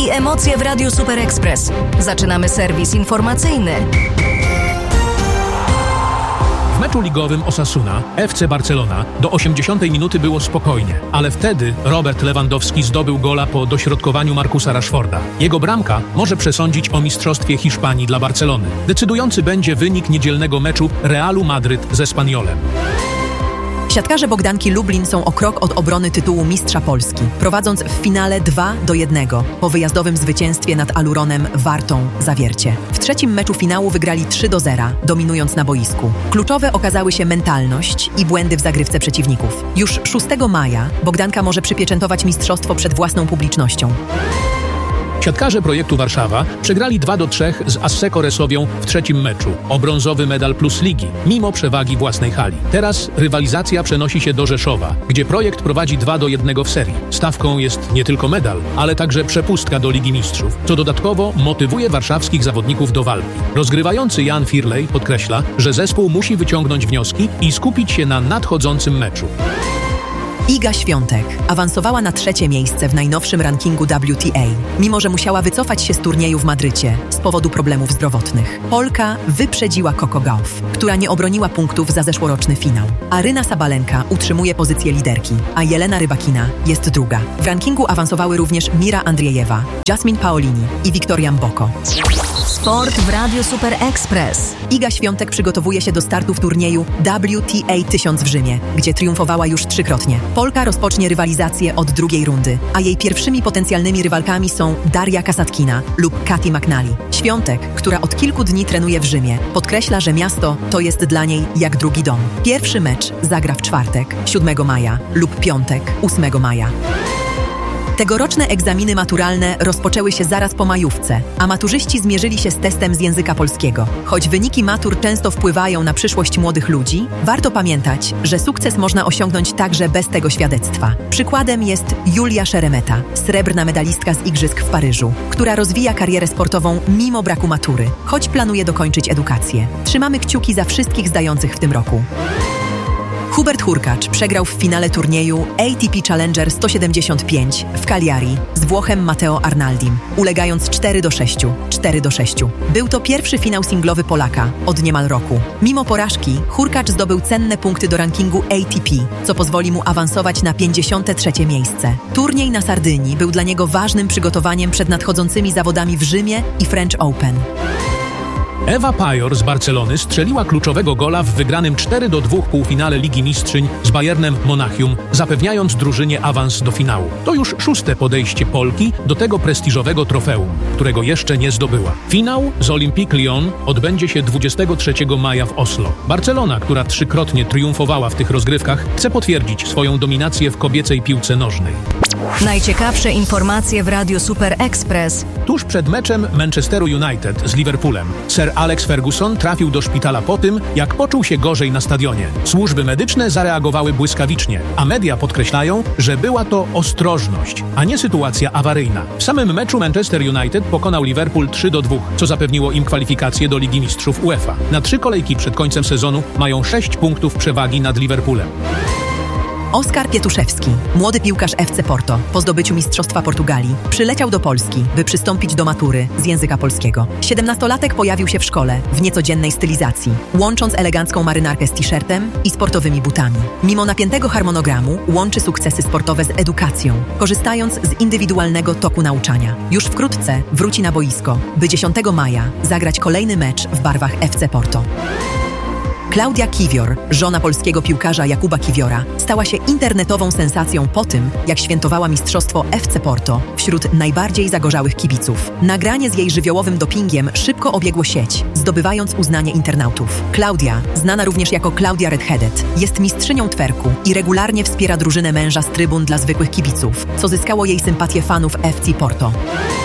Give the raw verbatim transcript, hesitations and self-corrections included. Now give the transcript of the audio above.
i emocje w Radiu Super Express. Zaczynamy serwis informacyjny. W meczu ligowym Osasuna, F C Barcelona do osiemdziesiątej minuty było spokojnie, ale wtedy Robert Lewandowski zdobył gola po dośrodkowaniu Marcusa Rashforda. Jego bramka może przesądzić o mistrzostwie Hiszpanii dla Barcelony. Decydujący będzie wynik niedzielnego meczu Realu Madryt z Espanyolem. Siatkarze Bogdanki Lublin są o krok od obrony tytułu mistrza Polski, prowadząc w finale dwa do jednego po wyjazdowym zwycięstwie nad Aluronem Wartą Zawiercie. W trzecim meczu finału wygrali trzy do zera, dominując na boisku. Kluczowe okazały się mentalność i błędy w zagrywce przeciwników. Już szóstego maja Bogdanka może przypieczętować mistrzostwo przed własną publicznością. Siatkarze projektu Warszawa przegrali dwa do trzech z Asseco Resowią w trzecim meczu o brązowy medal plus ligi, mimo przewagi własnej hali. Teraz rywalizacja przenosi się do Rzeszowa, gdzie projekt prowadzi dwa do jednego w serii. Stawką jest nie tylko medal, ale także przepustka do Ligi Mistrzów, co dodatkowo motywuje warszawskich zawodników do walki. Rozgrywający Jan Firlej podkreśla, że zespół musi wyciągnąć wnioski i skupić się na nadchodzącym meczu. Iga Świątek awansowała na trzecie miejsce w najnowszym rankingu W T A, mimo że musiała wycofać się z turnieju w Madrycie z powodu problemów zdrowotnych. Polka wyprzedziła Coco Gauff, która nie obroniła punktów za zeszłoroczny finał. Aryna Sabalenka utrzymuje pozycję liderki, a Jelena Rybakina jest druga. W rankingu awansowały również Mira Andriejewa, Jasmine Paolini i Wiktoria Mboko. Sport w Radiu Super Express. Iga Świątek przygotowuje się do startu w turnieju W T A tysiąc w Rzymie, gdzie triumfowała już trzykrotnie. Polka rozpocznie rywalizację od drugiej rundy, a jej pierwszymi potencjalnymi rywalkami są Daria Kasatkina lub Katy McNally. Świątek, która od kilku dni trenuje w Rzymie, podkreśla, że miasto to jest dla niej jak drugi dom. Pierwszy mecz zagra w czwartek, siódmego maja lub piątek, ósmego maja. Tegoroczne egzaminy maturalne rozpoczęły się zaraz po majówce, a maturzyści zmierzyli się z testem z języka polskiego. Choć wyniki matur często wpływają na przyszłość młodych ludzi, warto pamiętać, że sukces można osiągnąć także bez tego świadectwa. Przykładem jest Julia Szeremeta, srebrna medalistka z Igrzysk w Paryżu, która rozwija karierę sportową mimo braku matury, choć planuje dokończyć edukację. Trzymamy kciuki za wszystkich zdających w tym roku. Hubert Hurkacz przegrał w finale turnieju A T P Challenger sto siedemdziesiąt pięć w Cagliari z Włochem Matteo Arnaldim, ulegając cztery do sześciu, cztery do sześciu. Był to pierwszy finał singlowy Polaka od niemal roku. Mimo porażki, Hurkacz zdobył cenne punkty do rankingu A T P, co pozwoli mu awansować na pięćdziesiąte trzecie miejsce. Turniej na Sardynii był dla niego ważnym przygotowaniem przed nadchodzącymi zawodami w Rzymie i French Open. Ewa Pajor z Barcelony strzeliła kluczowego gola w wygranym cztery do dwóch półfinale Ligi Mistrzyń z Bayernem Monachium, zapewniając drużynie awans do finału. To już szóste podejście Polki do tego prestiżowego trofeum, którego jeszcze nie zdobyła. Finał z Olympique Lyon odbędzie się dwudziestego trzeciego maja w Oslo. Barcelona, która trzykrotnie triumfowała w tych rozgrywkach, chce potwierdzić swoją dominację w kobiecej piłce nożnej. Najciekawsze informacje w Radiu Super Express. Tuż przed meczem Manchesteru United z Liverpoolem Sir Alex Ferguson trafił do szpitala po tym, jak poczuł się gorzej na stadionie. Służby medyczne zareagowały błyskawicznie, a media podkreślają, że była to ostrożność, a nie sytuacja awaryjna. W samym meczu Manchester United pokonał Liverpool trzy do dwóch, co zapewniło im kwalifikację do Ligi Mistrzów UEFA. Na trzy kolejki przed końcem sezonu mają sześć punktów przewagi nad Liverpoolem. Oskar Pietuszewski, młody piłkarz F C Porto, po zdobyciu Mistrzostwa Portugalii, przyleciał do Polski, by przystąpić do matury z języka polskiego. Siedemnastolatek pojawił się w szkole w niecodziennej stylizacji, łącząc elegancką marynarkę z t-shirtem i sportowymi butami. Mimo napiętego harmonogramu łączy sukcesy sportowe z edukacją, korzystając z indywidualnego toku nauczania. Już wkrótce wróci na boisko, by dziesiątego maja zagrać kolejny mecz w barwach F C Porto. Klaudia Kiwior, żona polskiego piłkarza Jakuba Kiwiora, stała się internetową sensacją po tym, jak świętowała mistrzostwo F C Porto wśród najbardziej zagorzałych kibiców. Nagranie z jej żywiołowym dopingiem szybko obiegło sieć, zdobywając uznanie internautów. Klaudia, znana również jako Klaudia Redheaded, jest mistrzynią twerku i regularnie wspiera drużynę męża z trybun dla zwykłych kibiców, co zyskało jej sympatię fanów F C Porto.